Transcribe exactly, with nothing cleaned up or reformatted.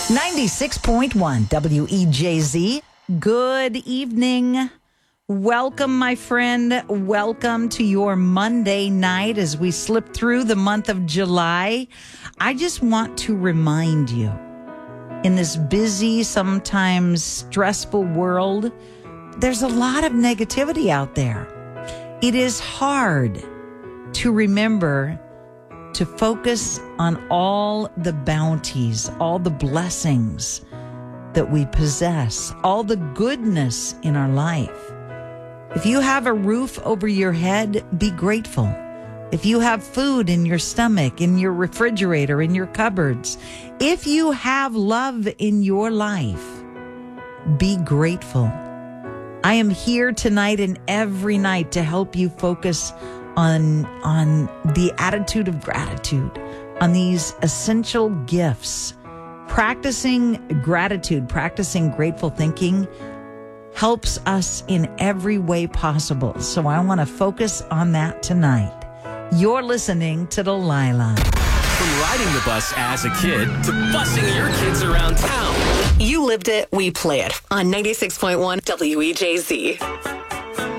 ninety-six point one W E J Z. Good evening. Welcome, my friend. Welcome to your Monday night as we slip through the month of July. I just want to remind you, in this busy, sometimes stressful world, there's a lot of negativity out there. It is hard to remember to focus on all the bounties, all the blessings that we possess, all the goodness in our life. If you have a roof over your head, be grateful. If you have food in your stomach, in your refrigerator, in your cupboards, if you have love in your life, be grateful. I am here tonight and every night to help you focus on, on the attitude of gratitude, on these essential gifts. Practicing gratitude, practicing grateful thinking helps us in every way possible. So I want to focus on that tonight. You're listening to Delilah. From riding the bus as a kid to busing your kids around town. You lived it, we play it on ninety-six point one W E J Z.